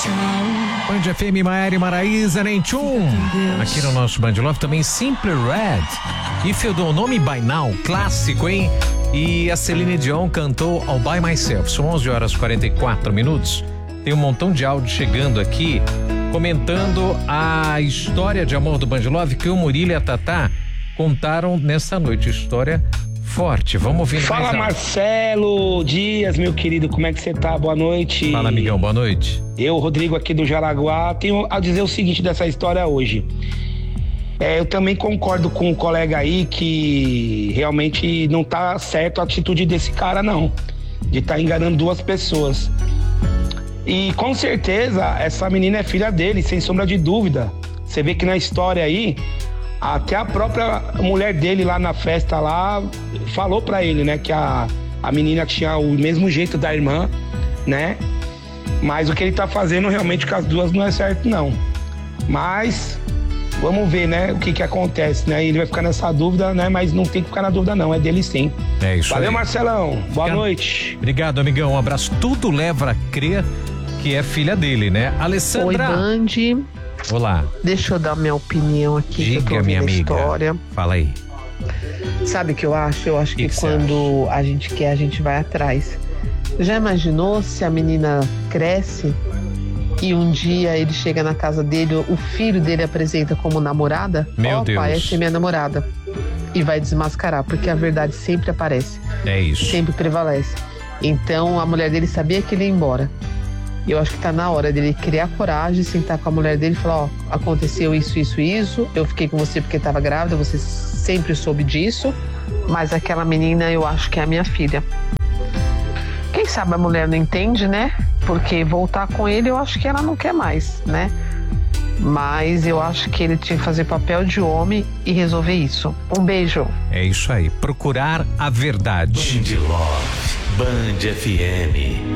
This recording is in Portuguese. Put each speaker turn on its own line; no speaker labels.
Band FM, Maiara e Maraísa, nem tchum. Aqui no nosso Band Love também Simple Red. If You Don't Know Me By Now, clássico, hein? E a Celine Dion cantou All By Myself. São 11h44. Tem um montão de áudio chegando aqui, comentando a história de amor do Band Love que o Murilo e a Tatá contaram nessa noite. História forte. Vamos ouvir.
Fala, Marcelo Dias, meu querido, como é que você tá? Boa noite.
Fala, amigão, boa noite.
Eu, Rodrigo, aqui do Jaraguá, tenho a dizer o seguinte dessa história hoje. Eu também concordo com o colega aí que realmente não tá certo a atitude desse cara, não. De estar enganando duas pessoas. E com certeza essa menina é filha dele, sem sombra de dúvida. Você vê que na história aí, até a própria mulher dele lá na festa lá falou pra ele, né, que a menina tinha o mesmo jeito da irmã, né? Mas o que ele tá fazendo realmente com as duas não é certo, não. Mas vamos ver, né, o que acontece, né? Ele vai ficar nessa dúvida, né? Mas não tem que ficar na dúvida, não. É dele sim.
É isso.
Valeu,
aí.
Marcelão. Boa noite.
Obrigado, amigão. Um abraço. Tudo leva a crer que é filha dele, né? Alessandra.
Oi, Band.
Olá.
Deixa eu dar minha opinião aqui.
Diga, minha amiga.
História.
Fala aí.
Sabe o que eu acho? Eu acho que quando a gente quer, a gente vai atrás. Já imaginou se a menina cresce e um dia ele chega na casa dele, o filho dele apresenta como namorada?
Meu Deus.
Pai, essa é minha namorada. E vai desmascarar, porque a verdade sempre aparece.
É isso.
Sempre prevalece. Então a mulher dele sabia que ele ia embora. Eu acho que tá na hora dele criar coragem, sentar com a mulher dele e falar, aconteceu isso, eu fiquei com você porque tava grávida, você sempre soube disso, mas aquela menina eu acho que é a minha filha. Quem sabe a mulher não entende, né? Porque voltar com ele eu acho que ela não quer mais, né? Mas eu acho que ele tinha que fazer papel de homem e resolver isso. Um beijo.
É isso aí, procurar a verdade.
Band Love, Band FM.